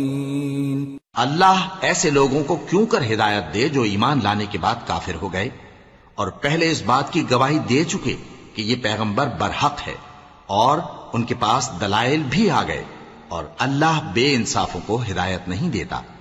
अल्लाह ऐसे लोगों को क्यों कर हिदायत दे जो ईमान लाने के बाद काफिर हो गए और पहले इस बात की गवाही दे चुके कि ये पैगंबर बरहक है और उनके पास दलाइल भी आ गए, और अल्लाह बेइंसाफों को हिदायत नहीं देता।